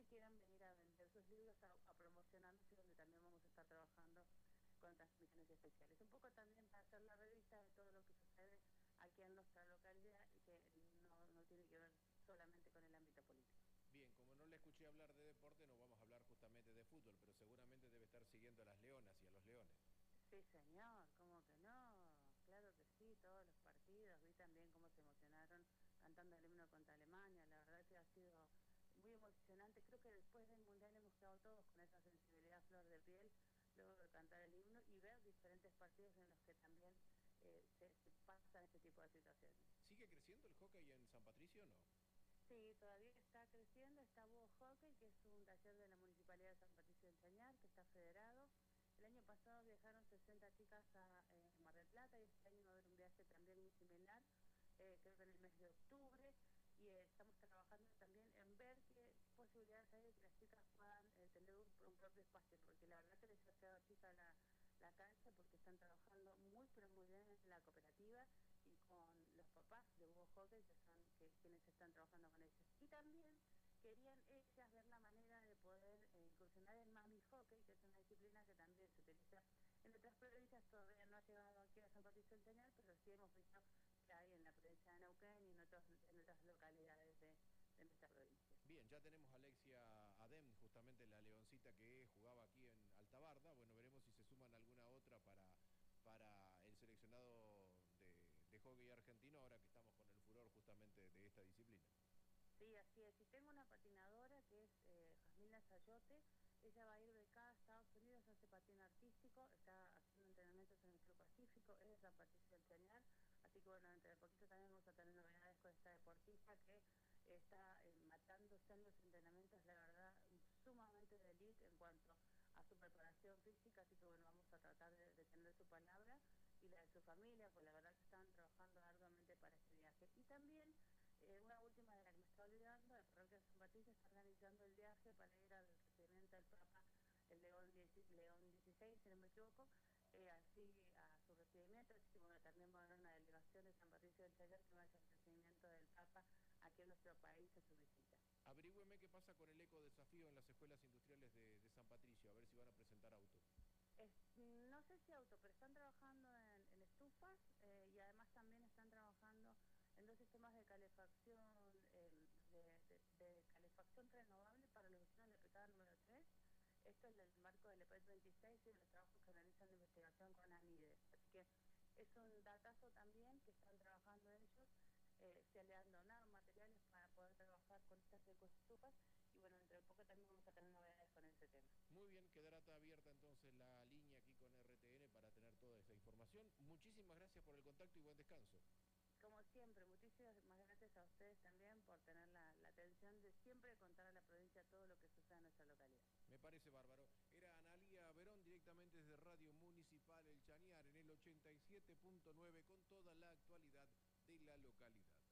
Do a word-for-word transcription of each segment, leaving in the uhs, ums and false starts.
quieran venir a vender sus libros, a, a promocionarnos, y donde también vamos a estar trabajando con transmisiones especiales. Un poco también para hacer la revista de todo lo que sucede aquí en nuestra localidad y que no, no tiene que ver solamente con el ámbito político. Bien, como no le escuché hablar de deporte, no vamos a hablar justamente de fútbol, pero seguramente debe estar siguiendo a las leonas y a los leones. Sí, señor, ¿cómo que no? Claro que sí, todos los partidos. Vi también cómo se emocionaron cantando el himno contra Alemania. La verdad que ha sido muy emocionante. Creo que después del Mundial hemos quedado todos con esa sensibilidad a flor de piel, luego de cantar el himno y ver diferentes partidos en los que también eh, se, se pasan este tipo de situaciones. ¿Sigue creciendo el hockey en San Patricio o no? Sí, todavía está creciendo. Está Búho Hockey, que es un taller de la Municipalidad de San Patricio del Chañar, que está federado. El año pasado viajaron sesenta chicas a eh, Mar del Plata, y este año va a haber un viaje también muy similar, eh, creo que en el mes de octubre, y eh, estamos trabajando también en ver qué posibilidades hay de que las chicas puedan eh, tener un, un propio espacio, porque la verdad que les ha quedado chica la, la cancha, porque están trabajando muy pero muy bien en la cooperativa y con los papás de Búho Hockey, que son que, quienes están trabajando con ellos. Y también querían ellas ver la manera de poder eh, incursionar en Mami Hockey, que es una disciplina que también se utiliza en otras provincias. Todavía no ha llegado aquí a San Patricio del Chañar, pero sí hemos visto que hay en la provincia de Neuquén y en, otros, en otras localidades de, de nuestra provincia. Bien, ya tenemos a Alexia Adem, justamente la leoncita que jugaba aquí en Altabarda. Bueno, veremos si se suman alguna otra para, para el seleccionado de, de hockey argentino, ahora que estamos con el furor justamente de esta disciplina. Sí, así es. Y tengo una patinadora que es eh, Jasmina Sayote. Ella va a ir becada a Estados Unidos, hace patín artístico, está haciendo entrenamientos en el Club Pacífico, es de San Patricio del Chañar. Así que bueno, dentro de poquito también vamos a tener novedades con esta deportista que está eh, matándose en los entrenamientos, la verdad, sumamente de elite en cuanto a su preparación física. Así que bueno, vamos a tratar de, de tener su palabra y la de su familia, pues la verdad que están trabajando arduamente para este viaje. Y también Eh, una última de la que me estaba olvidando, la parroquia de San Patricio está organizando el viaje para ir al recibimiento del Papa, el León, León dieciséis, si no me equivoco, eh, así a su recibimiento. Así que bueno, también va a haber una delegación de San Patricio del Chañar que vaya al recibimiento del Papa aquí en nuestro país a su visita. Averígüeme qué pasa con el eco desafío en las escuelas industriales de, de San Patricio, a ver si van a presentar auto. Es, no sé si auto, pero están trabajando en, en estufas eh, y además también están trabajando en dos sistemas de calefacción eh, de, de, de calefacción renovable para los vecinos de la picada número tres. Esto es el marco del E P E T veintiséis y de los trabajos que realizan de investigación con ANIDES. Así que es un datazo también que están trabajando ellos. Eh, se le han donado materiales para poder trabajar con estas ecoestufas y bueno, dentro de poco también vamos a tener novedades con ese tema. Muy bien, quedará abierta entonces la línea aquí con R T N para tener toda esa información. Muchísimas gracias por el contacto y buen descanso. Como siempre, muchísimas gracias a ustedes también por tener la, la atención de siempre contar a la provincia todo lo que sucede en nuestra localidad. Me parece bárbaro. Era Analía Verón directamente desde Radio Municipal El Chañar en el ochenta y siete punto nueve con toda la actualidad de la localidad.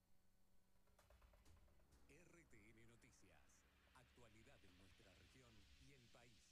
R T N Noticias. Actualidad en nuestra región y el país.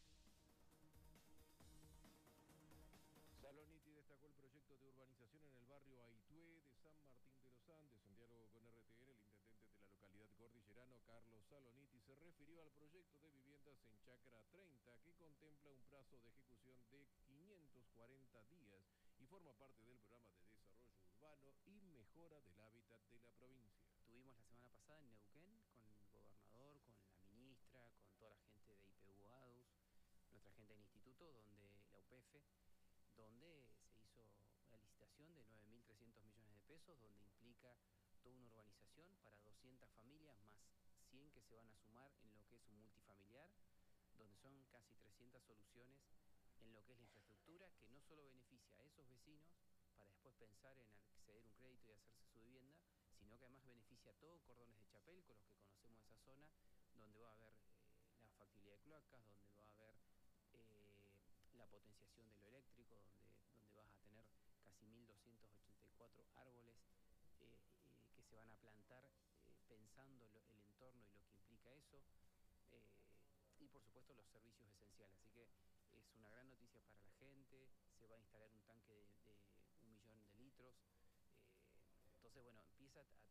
Saloniti destacó el proyecto de urbanización en el barrio Aitué de San Martín de los Andes. En diálogo con R T N, el intendente de la localidad cordillerano, Carlos Saloniti, se refirió al proyecto de viviendas en Chacra treinta, que contempla un plazo de ejecución de quinientos cuarenta días y forma parte del programa de desarrollo urbano y mejora del hábitat de la provincia. Estuvimos la semana pasada en Neuquén con el gobernador, con la ministra, con toda la gente de I P U ADUS, nuestra gente del instituto, donde la U P F, donde se hizo una licitación de nueve mil trescientos millones de pesos, donde implica toda una urbanización para doscientas familias, más cien que se van a sumar en lo que es un multifamiliar, donde son casi trescientas soluciones en lo que es la infraestructura, que no solo beneficia a esos vecinos para después pensar en acceder a un crédito y hacerse su vivienda, sino que además beneficia a todo Cordones de Chapel, con los que conocemos esa zona, donde va a haber eh, la factibilidad de cloacas, donde va a haber eh, la potenciación de lo eléctrico, donde, donde vas a tener casi mil doscientos ochenta y cuatro árboles eh, eh, que se van a plantar eh, pensando lo, el entorno y lo que implica eso, eh, y por supuesto los servicios esenciales. Así que es una gran noticia para la gente, se va a instalar un tanque de, de un millón de litros, eh, entonces bueno, empieza a